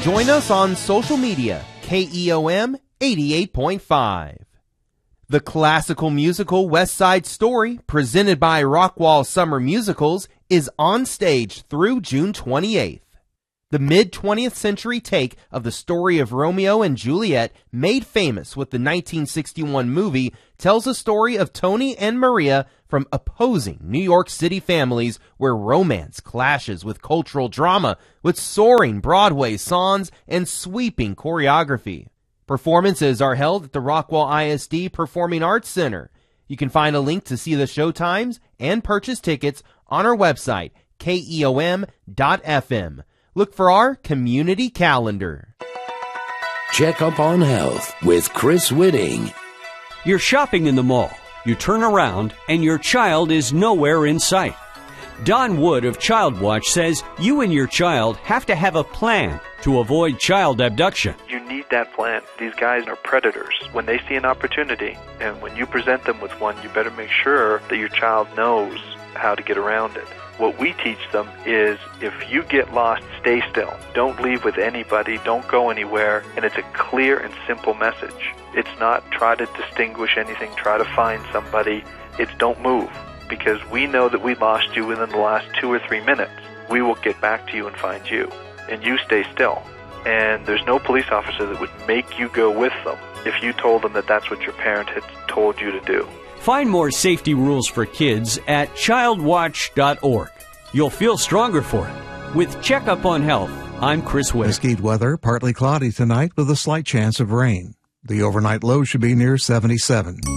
Join us on social media, KEOM 88.5. The classical musical West Side Story, presented by Rockwall Summer Musicals, is on stage through June 28th. The mid-20th century take of the story of Romeo and Juliet, made famous with the 1961 movie, tells a story of Tony and Maria from opposing New York City families where romance clashes with cultural drama, with soaring Broadway songs and sweeping choreography. Performances are held at the Rockwall ISD Performing Arts Center. You can find a link to see the show times and purchase tickets on our website, keom.fm. Look for our community calendar. Check Up on Health with Chris Whitting. You're shopping in the mall. You turn around and your child is nowhere in sight. Don Wood of Child Watch says you and your child have to have a plan to avoid child abduction. You need that plan. These guys are predators. When they see an opportunity, and when you present them with one, you better make sure that your child knows how to get around it. What we teach them is if you get lost, stay still. Don't leave with anybody. Don't go anywhere. And it's a clear and simple message. It's not try to distinguish anything, try to find somebody. It's don't move, because we know that we lost you within the last 2 or 3 minutes. We will get back to you and find you. And you stay still. And there's no police officer that would make you go with them if you told them that that's what your parent had told you to do. Find more safety rules for kids at childwatch.org. You'll feel stronger for it. With Checkup on Health, I'm Chris Whitting. Mesquite weather, partly cloudy tonight with a slight chance of rain. The overnight low should be near 77.